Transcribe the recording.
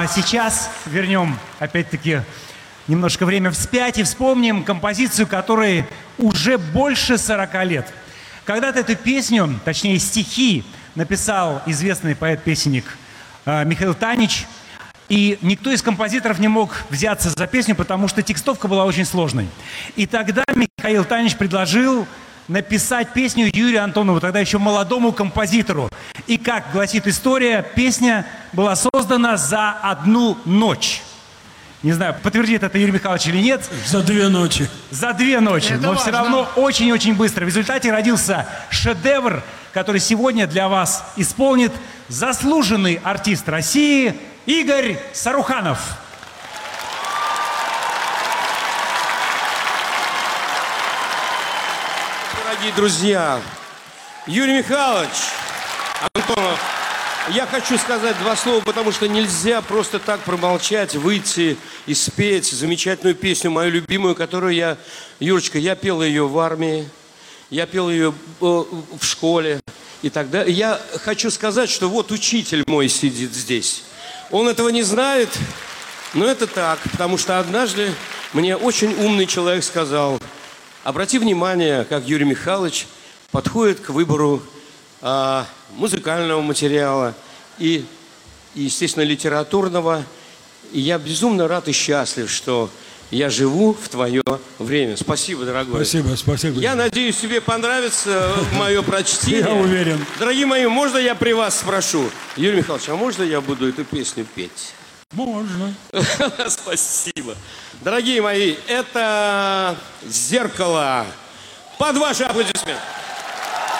А сейчас вернем, опять-таки, немножко время вспять и вспомним композицию, которой уже больше 40 лет. Когда-то эту песню, точнее стихи, написал известный поэт-песенник Михаил Танич. И никто из композиторов не мог взяться за песню, потому что текстовка была очень сложной. И тогда Михаил Танич предложил написать песню Юрию Антонову, тогда еще молодому композитору. И, как гласит история, песня была создана за одну ночь. Не знаю, подтвердит это Юрий Михайлович или нет. За 2 ночи. За 2 ночи, это но важно. все равно очень-очень быстро. В результате родился шедевр, который сегодня для вас исполнит заслуженный артист России Игорь Саруханов. Дорогие друзья, Юрий Михайлович Антонов, я хочу сказать 2 слова, потому что нельзя просто так промолчать, выйти и спеть замечательную песню, мою любимую, которую я, Юрочка, я пел ее в армии, я пел ее в школе и так далее. Я хочу сказать, что вот учитель мой сидит здесь. Он этого не знает, но это так, потому что однажды мне очень умный человек сказал: обрати внимание, как Юрий Михайлович подходит к выбору музыкального материала и, естественно, литературного. И я безумно рад и счастлив, что я живу в твое время. Спасибо, дорогой. Спасибо, спасибо. Я надеюсь, тебе понравится мое прочтение. Я уверен. Дорогие мои, можно я при вас спрошу? Юрий Михайлович, а можно я буду эту песню петь? Можно. Спасибо. Дорогие мои, это «Зеркало». Под ваши аплодисменты.